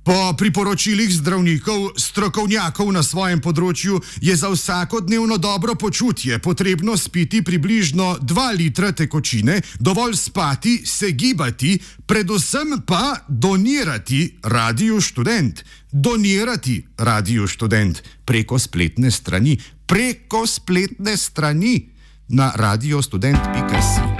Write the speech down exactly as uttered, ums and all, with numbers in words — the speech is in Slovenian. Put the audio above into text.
Po priporočilih zdravnikov, strokovnjakov na svojem področju je za vsakodnevno dobro počutje potrebno spiti približno dva litra tekočine, dovolj spati, se gibati, predvsem pa donirati Radiu Študent. Donirati Radiu Študent preko spletne strani, preko spletne strani na radio student pika si.